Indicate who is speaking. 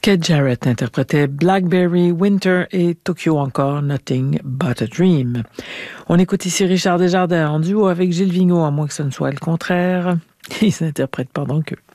Speaker 1: Keith Jarrett interprétait Blackberry, Winter et Tokyo encore, Nothing But a Dream. On écoute ici Richard Desjardins en duo avec Gilles Vigneault, à moins que ce ne soit le contraire. Ils interprètent pendant que...